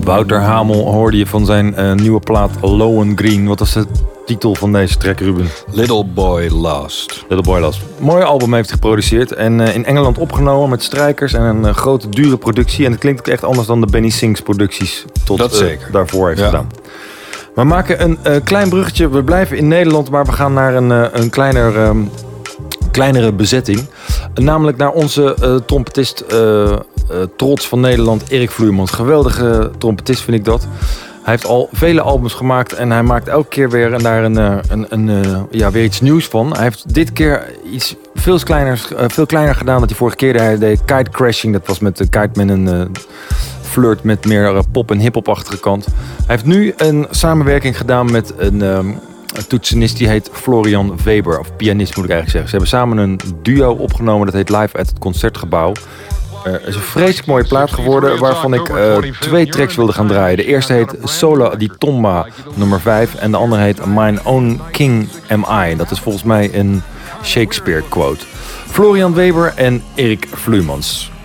Wouter Hamel hoorde je van zijn nieuwe plaat Lohengrin. Wat was de titel van deze track, Ruben? Little Boy Lost. Little Boy Lost. Mooi album heeft hij geproduceerd. En in Engeland opgenomen met strijkers en een grote, dure productie. En het klinkt ook echt anders dan de Benny Sings producties tot daarvoor heeft gedaan. We maken een klein bruggetje. We blijven in Nederland, maar we gaan naar een kleinere bezetting. Namelijk naar onze trompetist trots van Nederland, Erik Vloeimans. Geweldige trompetist vind ik dat. Hij heeft al vele albums gemaakt en hij maakt elke keer weer daar weer iets nieuws van. Hij heeft dit keer iets veel kleiner gedaan dan hij vorige keer. Hij deed Kite Crashing, dat was met de Kite met een flirt met meer pop- en hip-hop-achtige kant. Hij heeft nu een samenwerking gedaan met een toetsenist die heet Florian Weber, of pianist moet ik eigenlijk zeggen. Ze hebben samen een duo opgenomen, dat heet Live at het Concertgebouw. Het is een vreselijk mooie plaat geworden waarvan ik 2 tracks wilde gaan draaien. De eerste heet Sola di Tomba nummer 5 en de andere heet Mine Own King Am I. Dat is volgens mij een Shakespeare quote. Florian Weber en Erik Vloeimans.